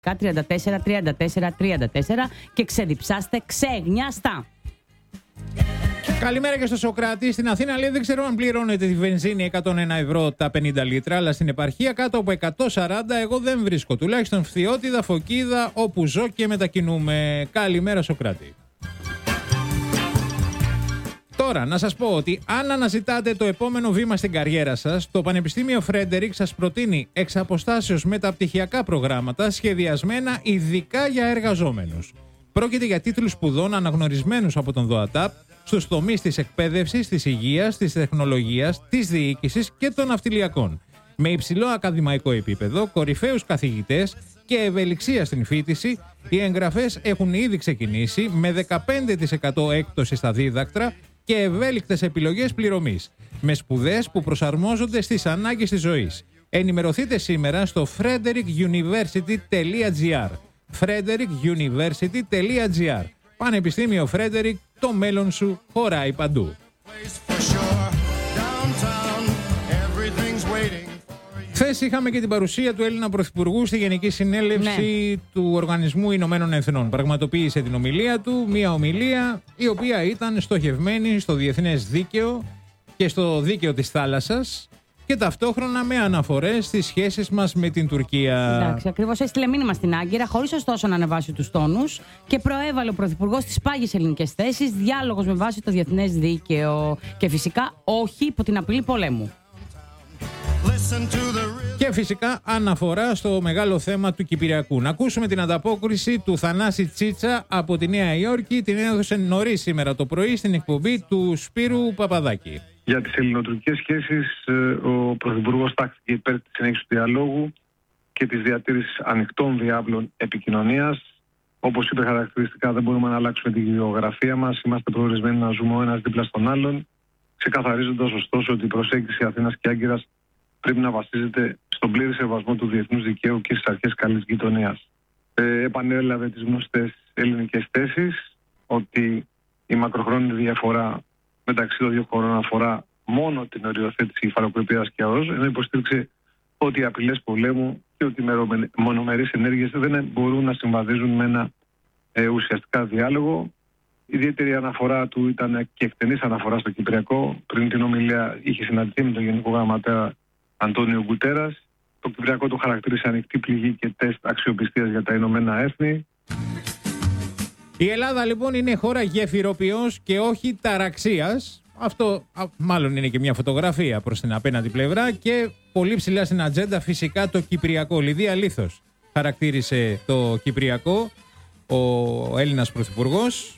34 και ξεδιψάστε ξεγνιάστα. Καλημέρα και στο Σοκράτη. Στην Αθήνα λέει δεν ξέρω αν πληρώνετε τη βενζίνη 101 ευρώ τα 50 λίτρα, αλλά στην επαρχία κάτω από 140 εγώ δεν βρίσκω. Τουλάχιστον Φθιώτιδα, Φωκίδα, όπου ζω και μετακινούμε. Καλημέρα Σοκράτη. Τώρα, να σας πω ότι αν αναζητάτε το επόμενο βήμα στην καριέρα σας, το Πανεπιστήμιο Φρέντερικ σας προτείνει εξ αποστάσεως μεταπτυχιακά προγράμματα σχεδιασμένα ειδικά για εργαζόμενους. Πρόκειται για τίτλους σπουδών αναγνωρισμένους από τον ΔΟΑΤΑΠ στους τομείς της εκπαίδευσης, της υγείας, της τεχνολογίας, της διοίκησης και των ναυτιλιακών. Με υψηλό ακαδημαϊκό επίπεδο, κορυφαίους καθηγητές και ευελιξία στην φοιτηση, οι εγγραφές έχουν ήδη ξεκινήσει με 15% έκπτωση στα δίδακτρα και ευέλικτες επιλογές πληρωμής, με σπουδές που προσαρμόζονται στις ανάγκες της ζωής. Ενημερωθείτε σήμερα στο frederickuniversity.gr. frederickuniversity.gr. Πανεπιστήμιο Φρέντερικ, το μέλλον σου χωράει παντού. Χθες είχαμε και την παρουσία του Έλληνα Πρωθυπουργού στη Γενική Συνέλευση του Οργανισμού Ηνωμένων Εθνών. Πραγματοποίησε την ομιλία του, μια ομιλία η οποία ήταν στοχευμένη στο διεθνές δίκαιο και στο δίκαιο της θάλασσας και ταυτόχρονα με αναφορές στις σχέσεις μας με την Τουρκία. Εντάξει, ακριβώς έστειλε μήνυμα στην Άγκυρα, χωρίς ωστόσο να ανεβάσει τους τόνους και προέβαλε ο Πρωθυπουργός στις πάγιες ελληνικές θέσεις, διάλογος με βάση το διεθνές δίκαιο και φυσικά όχι υπό την απειλή πολέμου. Και φυσικά αναφορά στο μεγάλο θέμα του Κυπριακού. Να ακούσουμε την ανταπόκριση του Θανάση Τσίτσα από τη Νέα Υόρκη. Την έδωσε νωρίς σήμερα το πρωί στην εκπομπή του Σπύρου Παπαδάκη. Για τις ελληνοτουρκικές σχέσεις, ο Πρωθυπουργός τάχθηκε υπέρ της συνέχισης του διαλόγου και της διατήρησης ανοιχτών διάβλων επικοινωνίας. Όπως είπε χαρακτηριστικά, δεν μπορούμε να αλλάξουμε τη γεωγραφία μας. Είμαστε προορισμένοι να ζούμε ο ένας δίπλα στον άλλον. Ξεκαθαρίζοντας ωστόσο ότι η προσέγγιση Αθήνας και Άγκυρας πρέπει να βασίζεται στον πλήρη σεβασμό του διεθνούς δικαίου και στις αρχές καλής γειτονίας. Επανέλαβε τις γνωστές ελληνικές θέσεις ότι η μακροχρόνια διαφορά μεταξύ των δύο χωρών αφορά μόνο την οριοθέτηση υφαλοκρηπίδας και ΑΟΣ, ενώ υποστήριξε ότι οι απειλές πολέμου και ότι οι μονομερείς ενέργειες δεν μπορούν να συμβαδίζουν με ένα ουσιαστικά διάλογο. Ιδιαίτερη αναφορά του ήταν και εκτενής αναφορά στο Κυπριακό. Πριν την ομιλία είχε συναντηθεί με τον Γενικό Γραμματέα Αντώνιο Γκουτέρας. Το Κυπριακό το χαρακτήρισε ανοιχτή πληγή και τεστ αξιοπιστίας για τα Ηνωμένα Έθνη. Η Ελλάδα λοιπόν είναι χώρα γεφυροποιός και όχι ταραξίας. Αυτό μάλλον είναι και μια φωτογραφία προς την απέναντι πλευρά και πολύ ψηλά στην ατζέντα φυσικά το Κυπριακό. Λιδία Λίθος χαρακτήρισε το Κυπριακό ο Έλληνας Πρωθυπουργός.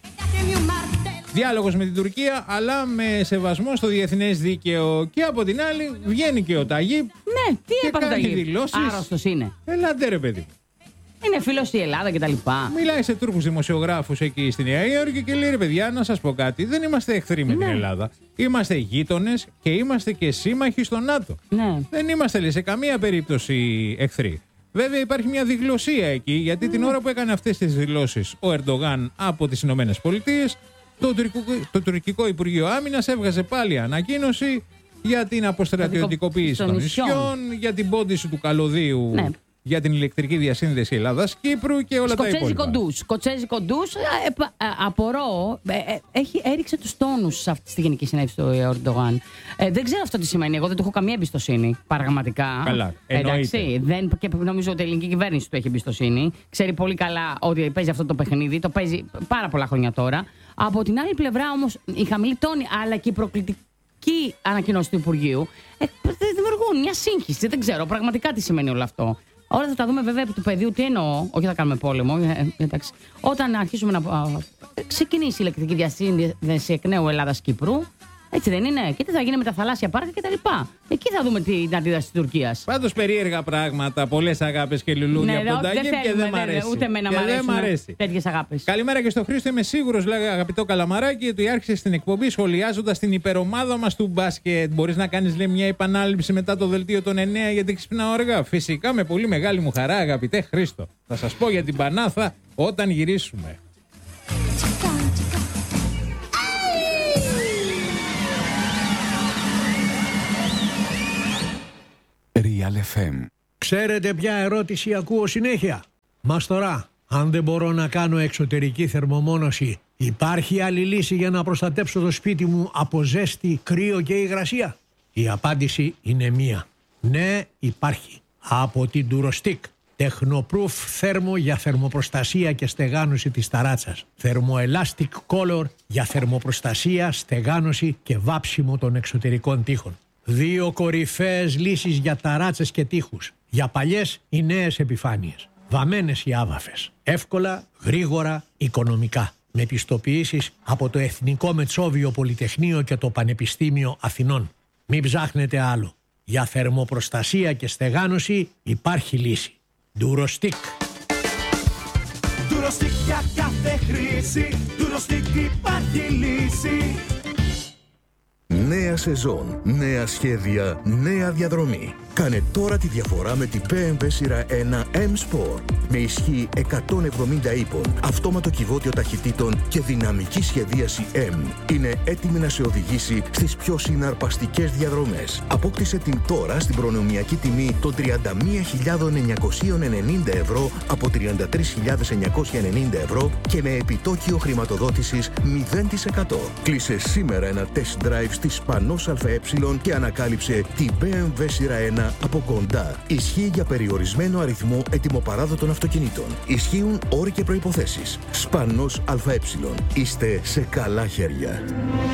Διάλογος με την Τουρκία, αλλά με σεβασμό στο διεθνές δίκαιο. Και από την άλλη βγαίνει και ο Ταγίπ. Ναι, τι έπαθε ο Ταγίπ. Άρρωστος είναι. Ελάτε ρε παιδί. Είναι φίλος η Ελλάδα κτλ. Μιλάει σε Τούρκους δημοσιογράφους εκεί στη Νέα Υόρκη και λέει ρε παιδιά, να σας πω κάτι. Δεν είμαστε εχθροί με την Ελλάδα. Είμαστε γείτονες και είμαστε και σύμμαχοι στο ΝΑΤΟ. Ναι. Δεν είμαστε λέει, σε καμία περίπτωση εχθροί. Βέβαια υπάρχει μια διγλωσία εκεί, γιατί την ώρα που έκανε αυτές τις δηλώσεις ο Ερντογάν από τις Ηνωμένες Πολιτείες, το τουρκικό Υπουργείο Άμυνας έβγαζε πάλι ανακοίνωση για την αποστρατιωτικοποίηση των νησιών, για την πόντιση του καλωδίου, για την ηλεκτρική διασύνδεση Ελλάδας-Κύπρου και όλα τα υπόλοιπα. Σκοτσέζικο ντους, απορώ, έριξε τους τόνους στη Γενική Συνέλευση του Ερντογάν. Δεν ξέρω αυτό τι σημαίνει, εγώ δεν του έχω καμία εμπιστοσύνη, πραγματικά. Καλά, εντάξει, και νομίζω ότι η ελληνική κυβέρνηση του έχει εμπιστοσύνη. Ξέρει πολύ καλά ότι παίζει αυτό το παιχνίδι, το παίζει πάρα πολλά χρόνια τώρα. Από την άλλη πλευρά όμως, η χαμηλή τόνη αλλά και η προκλητική ανακοίνωση του Υπουργείου δημιουργούν μια σύγχυση. Δεν ξέρω πραγματικά τι σημαίνει όλο αυτό. Όλα θα τα δούμε βέβαια επί του πεδίου. Τι εννοώ, όχι θα κάνουμε πόλεμο. Εντάξει. Όταν αρχίσουμε να ξεκινήσει η ηλεκτρική διασύνδεση εκ νέου Ελλάδα-Κύπρου, έτσι δεν είναι? Και τι θα γίνει με τα θαλάσσια πάρκα κτλ. Εκεί θα δούμε την αντίδραση της Τουρκίας. Πάντως περίεργα πράγματα, πολλές αγάπες και λουλούδια από τον Ταγίπ και δεν μ' αρέσει. Ούτε εμένα μ' αρέσουν τέτοιες αγάπες. Καλημέρα και στο Χρήστο. Είμαι σίγουρος, λέει αγαπητό Καλαμαράκι, ότι άρχισε στην εκπομπή σχολιάζοντας την υπερομάδα μας του μπάσκετ. Μπορείς να κάνεις λέει, μια επανάληψη μετά το δελτίο των 9 γιατί ξυπνάω αργά? Φυσικά με πολύ μεγάλη μου χαρά, αγαπητέ Χρήστο. Θα σας πω για την Πανάθα όταν γυρίσουμε. Real FM. Ξέρετε ποια ερώτηση ακούω συνέχεια? Μας τώρα, αν δεν μπορώ να κάνω εξωτερική θερμομόνωση, υπάρχει άλλη λύση για να προστατέψω το σπίτι μου από ζέστη, κρύο και υγρασία? Η απάντηση είναι μία. Ναι, υπάρχει. Από την Durostick. Technoproof θέρμο για θερμοπροστασία και στεγάνωση της ταράτσας. Thermoelastic Color για θερμοπροστασία, στεγάνωση και βάψιμο των εξωτερικών τοίχων. 2 κορυφαίες λύσεις για ταράτσες και τοίχους. Για παλιές ή νέες επιφάνειες. Βαμμένες ή άβαφες. Εύκολα, γρήγορα, οικονομικά. Με πιστοποιήσεις από το Εθνικό Μετσόβιο Πολυτεχνείο και το Πανεπιστήμιο Αθηνών. Μην ψάχνετε άλλο. Για θερμοπροστασία και στεγάνωση υπάρχει λύση. Durostick. Durostick για κάθε χρήση. Durostick υπάρχει λύση. Νέα σεζόν, νέα σχέδια, νέα διαδρομή. Κάνε τώρα τη διαφορά με την BMW σειρά 1 M-Sport. Με ισχύ 170 ύπων, αυτόματο κυβότιο ταχυτήτων και δυναμική σχεδίαση M. Είναι έτοιμη να σε οδηγήσει στις πιο συναρπαστικές διαδρομές. Απόκτησε την τώρα στην προνομιακή τιμή των 31.990 ευρώ από 33.990 ευρώ και με επιτόκιο χρηματοδότησης 0%. Κλείσε σήμερα ένα test drive στη Σπανός ΑΕ και ανακάλυψε την BMW σειρά 1 από κοντά. Ισχύει για περιορισμένο αριθμό ετοιμοπαράδοτων αυτοκινήτων. Ισχύουν όροι και προϋποθέσεις. Σπανός ΑΕ. Είστε σε καλά χέρια.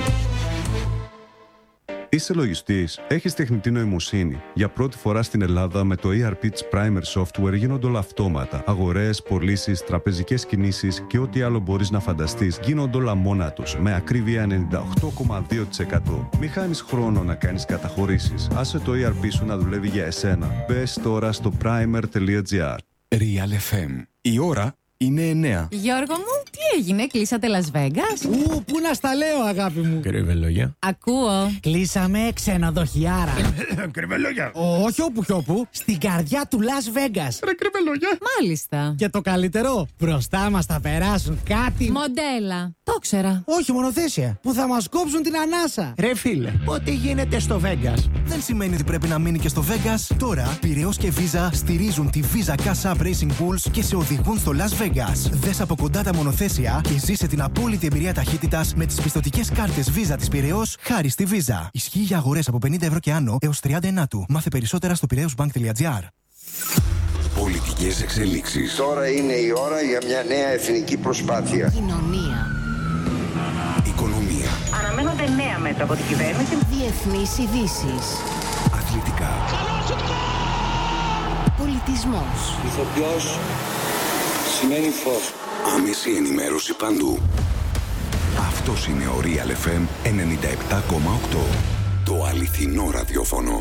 Είσαι λογιστής, έχεις τεχνητή νοημοσύνη. Για πρώτη φορά στην Ελλάδα με το ERP της Primer Software γίνονται όλα αυτόματα. Αγορές, πωλήσεις, τραπεζικές κινήσεις και ό,τι άλλο μπορείς να φανταστείς γίνονται όλα μόνα τους, με ακρίβεια 98,2%. Μη χάνεις χρόνο να κάνεις καταχωρήσεις. Άσε το ERP σου να δουλεύει για εσένα. Μπες τώρα στο primer.gr. Real FM. Η ώρα είναι 9. Γιώργο μου, τι έγινε, κλείσατε Las Vegas? Πού να στα λέω, αγάπη μου. Κρυβελόγια. Ακούω. Κλείσαμε ξενοδοχιάρα. Κρυβελόγια. Όχι όπου κι όπου, στην καρδιά του Las Vegas. Ρε κρυβελόγια. Μάλιστα. Και το καλύτερο, μπροστά μας θα περάσουν κάτι. Μοντέλα. Το ξέρα. Όχι, μονοθέσια. Που θα μας κόψουν την ανάσα. Ρε φίλε, ό,τι γίνεται στο Vegas Δεν σημαίνει ότι πρέπει να μείνει και στο Vegas. Τώρα, Πειραιώς και Visa στηρίζουν τη Visa Cash App Racing Bulls και σε οδηγούν στο Las Vegas. Δες από κοντά τα μονοθέσια και ζήσε την απόλυτη εμπειρία ταχύτητας με τις πιστωτικές κάρτες Visa της Πειραιώς χάρη στη Visa. Ισχύει για αγορές από 50 ευρώ και άνω έως 39. Μάθε περισσότερα στο piraeusbank.gr. Πολιτικές εξελίξεις. Τώρα είναι η ώρα για μια νέα εθνική προσπάθεια. Κοινωνία. Οικονομία. Αναμένονται νέα μέτρα από την κυβέρνηση. Διεθνείς ειδήσεις. Αθλητικά. Πολιτισμός. Ηθοποιός σημαίνει φως. Άμεση ενημέρωση παντού. Αυτός είναι ο Real FM 97,8. Το αληθινό ραδιόφωνο.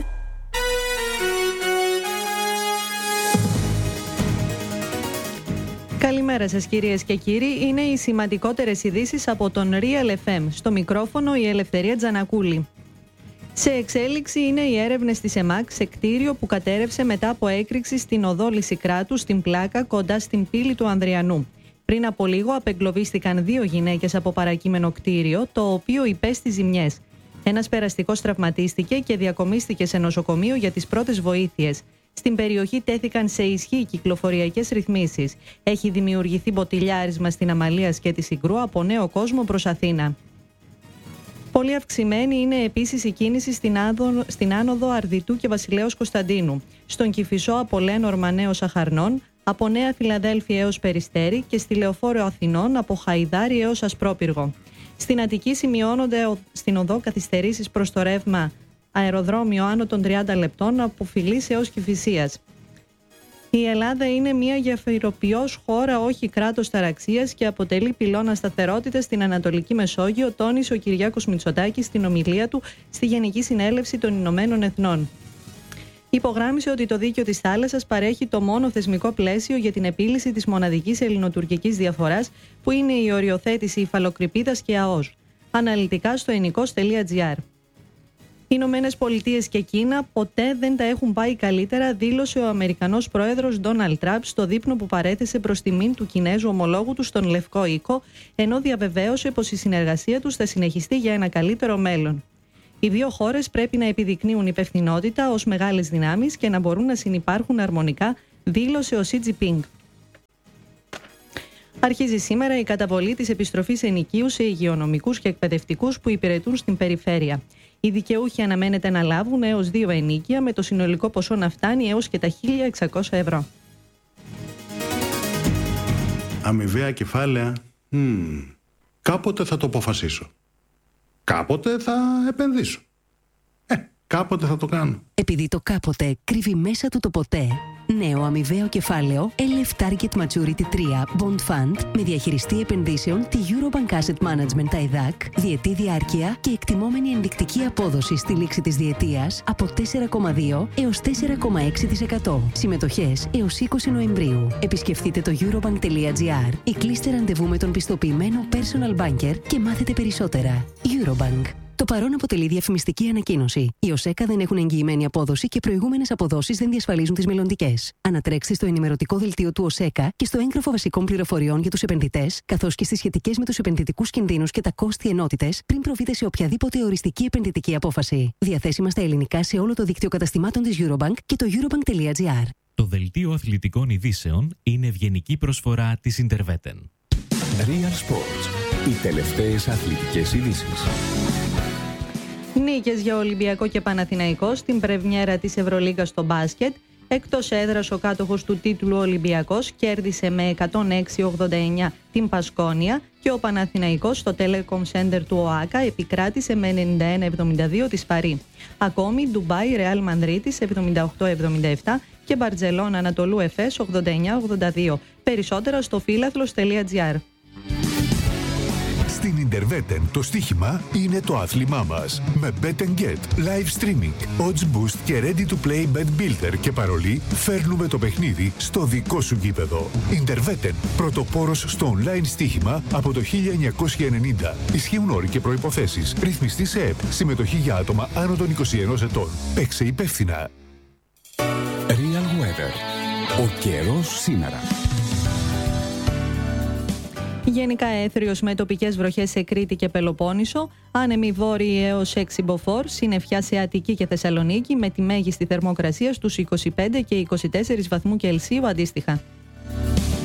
Καλημέρα σας κυρίες και κύριοι, είναι οι σημαντικότερες ειδήσεις από τον Real FM. Στο μικρόφωνο η Ελευθερία Τζανακούλη. Σε εξέλιξη είναι οι έρευνες της ΕΜΑΚ σε κτίριο που κατέρευσε μετά από έκρηξη στην οδό Λυσικράτου στην Πλάκα κοντά στην πύλη του Ανδριανού. Πριν από λίγο απεγκλωβίστηκαν 2 γυναίκες από παρακείμενο κτίριο, το οποίο υπέστη ζημιές. Ένας περαστικός τραυματίστηκε και διακομίστηκε σε νοσοκομείο για τις πρώτες βοήθειες. Στην περιοχή τέθηκαν σε ισχύ κυκλοφοριακές ρυθμίσεις. Έχει δημιουργηθεί μποτιλιάρισμα στην Αμαλίας και τη Συγκρού από Νέο Κόσμο προς Αθήνα. Πολύ αυξημένη είναι επίσης η κίνηση στην άνοδο Αρδιτού και Βασιλέως Κωνσταντίνου, στον Κηφισό από Λένορμα Νέος Αχαρνών, από Νέα Φιλαδέλφια έως Περιστέρι και στη Λεωφόρο Αθηνών από Χαϊδάρι έως Ασπρόπυργο. Στην Αττική σημειώνονται στην οδό καθυστερήσεις προς το ρεύμα αεροδρόμιο άνω των 30 λεπτών από Φυλής έως Κηφισίας. Η Ελλάδα είναι μια γεφυροποιός χώρα, όχι κράτος ταραξίας, και αποτελεί πυλώνα σταθερότητας στην Ανατολική Μεσόγειο, τόνισε ο Κυριάκος Μητσοτάκης στην ομιλία του στη Γενική Συνέλευση των Ηνωμένων Εθνών. Υπογράμμισε ότι το δίκαιο της θάλασσας παρέχει το μόνο θεσμικό πλαίσιο για την επίλυση της μοναδικής ελληνοτουρκικής διαφοράς, που είναι η οριοθέτηση υφαλοκρηπίδας και ΑΟΣ. Αναλυτικά στο ενικός.gr. Οι Ηνωμένες Πολιτείες και Κίνα ποτέ δεν τα έχουν πάει καλύτερα, δήλωσε ο Αμερικανός πρόεδρος Ντόναλντ Τραμπ στο δείπνο που παρέθεσε προς τιμήν του Κινέζου ομολόγου του στον Λευκό Οίκο, ενώ διαβεβαίωσε πως η συνεργασία τους θα συνεχιστεί για ένα καλύτερο μέλλον. Οι 2 χώρες πρέπει να επιδεικνύουν υπευθυνότητα ως μεγάλες δυνάμεις και να μπορούν να συνυπάρχουν αρμονικά, δήλωσε ο Σι Τζινπίνγκ. Αρχίζει σήμερα η καταβολή της επιστροφής ενοικίου σε υγειονομικούς και εκπαιδευτικούς που υπηρετούν στην περιφέρεια. Οι δικαιούχοι αναμένεται να λάβουν έως 2 ενοίκια, με το συνολικό ποσό να φτάνει έως και τα 1.600 ευρώ. Αμοιβαία κεφάλαια. Κάποτε θα το αποφασίσω. Κάποτε θα επενδύσω. Κάποτε θα το κάνω. Επειδή το κάποτε κρύβει μέσα του το ποτέ. Νέο αμοιβαίο κεφάλαιο LF Target Maturity 3 Bond Fund με διαχειριστή επενδύσεων τη Eurobank Asset Management ΤΑΙΔΑΚ, διετή διάρκεια και εκτιμόμενη ενδεικτική απόδοση στη λήξη της διετίας από 4,2 έως 4,6%. Συμμετοχές έως 20 Νοεμβρίου. Επισκεφτείτε το eurobank.gr ή κλείστε ραντεβού με τον πιστοποιημένο personal banker και μάθετε περισσότερα. Eurobank. Το παρόν αποτελεί διαφημιστική ανακοίνωση. Οι ΟΣΕΚΑ δεν έχουν εγγυημένη απόδοση και προηγούμενες αποδόσεις δεν διασφαλίζουν τις μελλοντικές. Ανατρέξτε στο ενημερωτικό δελτίο του ΟΣΕΚΑ και στο έγγραφο βασικών πληροφοριών για τους επενδυτές, καθώς και στις σχετικές με τους επενδυτικούς κινδύνους και τα κόστη ενότητες, πριν προβείτε σε οποιαδήποτε οριστική επενδυτική απόφαση. Διαθέσιμα στα ελληνικά σε όλο το δίκτυο καταστημάτων της Eurobank και το eurobank.gr. Το δελτίο αθλητικών ειδήσεων είναι ευγενική προσφορά της Interveten. Real Sports. Οι τελευταίες αθλητικές ειδήσεις. Νίκες για Ολυμπιακό και Παναθηναϊκό στην πρεμιέρα της Ευρωλίγκας στο μπάσκετ. Εκτός έδρας ο κάτοχος του τίτλου Ολυμπιακός κέρδισε με 106-89 την Πασκόνια και ο Παναθηναϊκός στο Telecom Center του ΟΑΚΑ επικράτησε με 91-72 τη Παρί. Ακόμη Ντουμπάι Ρεάλ Μανδρίτης 78-77 και Μπαρτζελόνα Ανατολού Εφές 89-82. Περισσότερα στο φύλαθλος.gr. Στην Interveten το στοίχημα είναι το άθλημά μας. Με Bet & Get, live streaming, odds boost και ready to play bet builder και παρολί φέρνουμε το παιχνίδι στο δικό σου γήπεδο. Interveten, πρωτοπόρος στο online στοίχημα από το 1990. Ισχύουν όροι και προϋποθέσεις. Ρυθμιστή σε ΕΠ. Συμμετοχή για άτομα άνω των 21 ετών. Παίξε υπεύθυνα. Real Weather. Ο καιρός σήμερα. Γενικά έθριος με τοπικές βροχές σε Κρήτη και Πελοπόννησο, άνεμοι βόρειοι έως 6 μποφόρ, συννεφιά σε Αττική και Θεσσαλονίκη με τη μέγιστη θερμοκρασία στους 25 και 24 βαθμού Κελσίου αντίστοιχα.